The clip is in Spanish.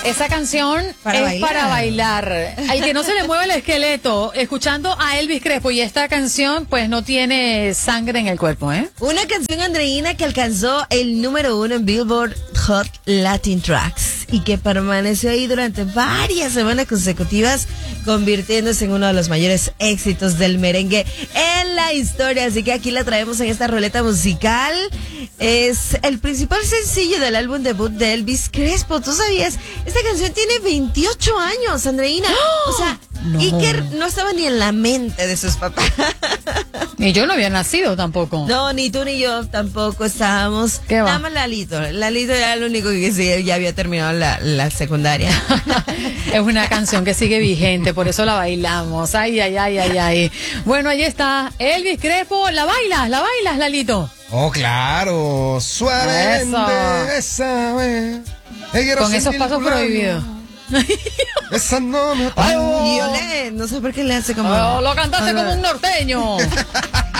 Esa canción para bailar. Al que no se le mueve el esqueleto, escuchando a Elvis Crespo y esta canción, pues no tiene sangre en el cuerpo, ¿eh? Una canción andreína que alcanzó el número 1 en Billboard Hot Latin Tracks y que permaneció ahí durante varias semanas consecutivas, convirtiéndose en uno de los mayores éxitos del merengue en la historia. Así que aquí la traemos en esta ruleta musical. Es el principal sencillo del álbum debut de Elvis Crespo. ¿Tú sabías? Esta canción tiene 28 años, Andreina. O sea, no. Iker no estaba ni en la mente de sus papás. Y yo no había nacido tampoco. No, ni tú ni yo tampoco estábamos. ¿Qué va? Nada más Lalito. Lalito era el único que sí, ya había terminado la secundaria. Es una canción que sigue vigente, por eso la bailamos. Ay, ay, ay, ay, ay. Bueno, ahí está Elvis Crespo. ¿La bailas, Lalito? Oh, claro. Suavemente. Esa vez. Con esos pasos prohibidos. Esa no me... Y yo no sé por qué le hace como... Lo cantaste como un norteño.